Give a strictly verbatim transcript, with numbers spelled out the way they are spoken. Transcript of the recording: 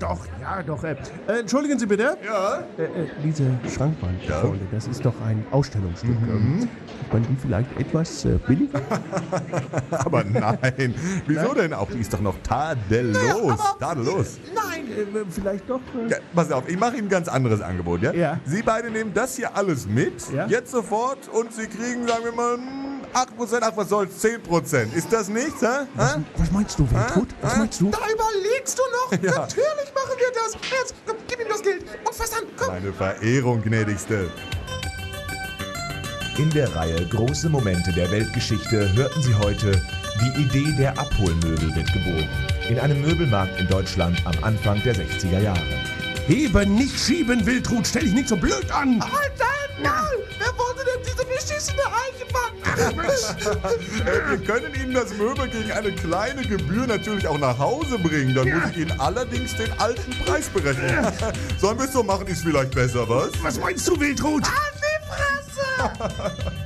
doch, ja, doch. Äh, äh, entschuldigen Sie bitte. Ja? Äh, äh, diese Schrankwand, Ja? Freunde, das ist doch ein Ausstellungsstück. Mhm. Ähm, Ist man die vielleicht etwas äh, billiger? Aber nein. Wieso denn auch? Die ist doch noch tadellos. Tadellos. Nein, äh, vielleicht doch. Äh, Ja, pass auf, ich mache Ihnen ein ganz anderes Angebot, ja? Ja. Sie beide nehmen das hier alles mit, Ja. jetzt sofort, und Sie kriegen, sagen wir mal, acht Prozent, ach was soll's, zehn Prozent. Ist das nichts, hä? was, Hä? was meinst du, Wiltrud? Was Hä? meinst du? Da überlegst du noch? Ja. Natürlich machen wir das. Jetzt, komm, gib ihm das Geld. Und fass an, komm. Meine Verehrung, gnädigste. In der Reihe Große Momente der Weltgeschichte hörten Sie heute: Die Idee der Abholmöbel wird geboren. In einem Möbelmarkt in Deutschland am Anfang der sechziger Jahre. Heben, nicht schieben, Wiltrud, stell dich nicht so blöd an. Halt dein Maul! Wer wollte denn diese beschissene Eiche Äh, wir können Ihnen das Möbel gegen eine kleine Gebühr natürlich auch nach Hause bringen. Dann muss ich Ihnen allerdings den alten Preis berechnen. Sollen wir es so machen, ist vielleicht besser, was? Was meinst du, Wiltrud? An die Fresse!